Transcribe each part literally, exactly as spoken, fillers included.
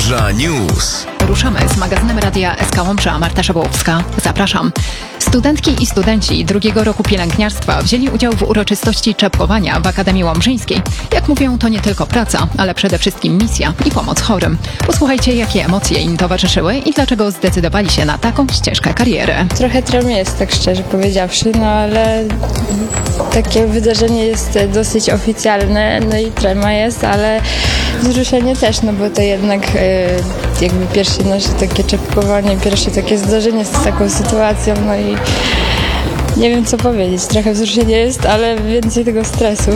Łomża News. Ruszamy z magazynem Radia S K Łomża. Marta Szabłowska. Zapraszam. Studentki i studenci drugiego roku pielęgniarstwa wzięli udział w uroczystości czepkowania w Akademii Łomżyńskiej. Jak mówią, to nie tylko praca, ale przede wszystkim misja i pomoc chorym. Posłuchajcie, jakie emocje im towarzyszyły i dlaczego zdecydowali się na taką ścieżkę kariery. Trochę trem jest, tak szczerze powiedziawszy, no ale takie wydarzenie jest dosyć oficjalne, no i trema jest, ale wzruszenie też, no bo to jednak y, jakby pierwsze nasze takie czepkowanie, pierwsze takie zdarzenie z taką sytuacją, no i nie wiem co powiedzieć, trochę wzruszenie jest, ale więcej tego stresu,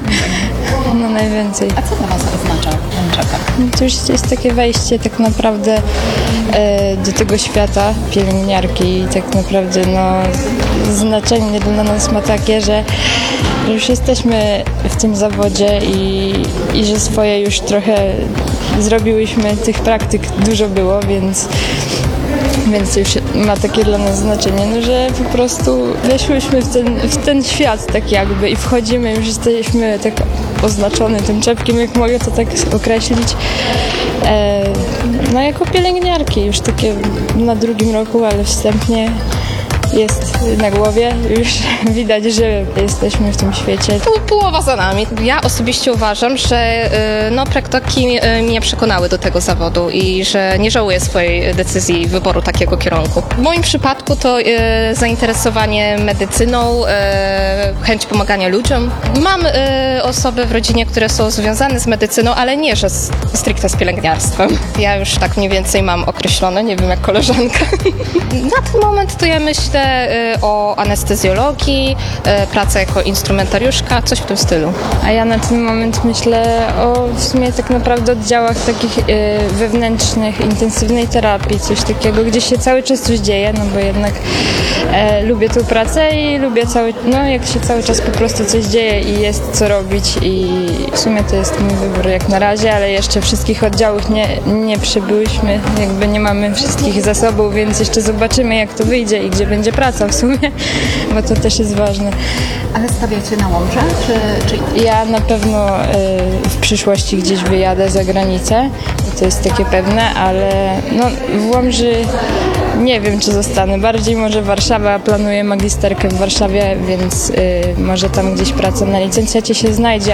no najwięcej. A co dla Was oznacza ten czepek? No to już jest takie wejście tak naprawdę e, do tego świata pielęgniarki i tak naprawdę no, znaczenie dla nas ma takie, że już jesteśmy w tym zawodzie i, i że swoje już trochę zrobiłyśmy, tych praktyk dużo było, więc Więc już ma takie dla nas znaczenie, no, że po prostu weszłyśmy w ten, w ten świat tak jakby i wchodzimy, już jesteśmy tak oznaczony tym czepkiem, jak mogę to tak określić. E, no jako pielęgniarki już takie na drugim roku, ale wstępnie jest na głowie, już widać, że jesteśmy w tym świecie. Połowa za nami. Ja osobiście uważam, że no, praktyki mnie przekonały do tego zawodu i że nie żałuję swojej decyzji wyboru takiego kierunku. W moim przypadku to e, zainteresowanie medycyną, e, chęć pomagania ludziom. Mam e, osoby w rodzinie, które są związane z medycyną, ale nie, że z, stricte z pielęgniarstwem. Ja już tak mniej więcej mam określone, nie wiem jak koleżanka. Na ten moment to ja myślę o anestezjologii, praca jako instrumentariuszka, coś w tym stylu. A ja na ten moment myślę o w sumie tak naprawdę oddziałach takich y, wewnętrznych, intensywnej terapii, coś takiego, gdzie się cały czas coś dzieje, no bo jednak e, lubię tę pracę i lubię cały, no jak się cały czas po prostu coś dzieje i jest co robić i w sumie to jest mój wybór jak na razie, ale jeszcze wszystkich oddziałów nie, nie przebyłyśmy, jakby nie mamy wszystkich zasobów, więc jeszcze zobaczymy jak to wyjdzie i gdzie będzie praca w sumie, bo to też jest ważne. Ale stawiacie na Łomżę, czy, czy... Ja na pewno y, w przyszłości gdzieś wyjadę za granicę, to jest takie pewne, ale no, w Łomży nie wiem, czy zostanę. Bardziej może Warszawa, planuję magisterkę w Warszawie, więc y, może tam gdzieś praca na licencjacie się znajdzie,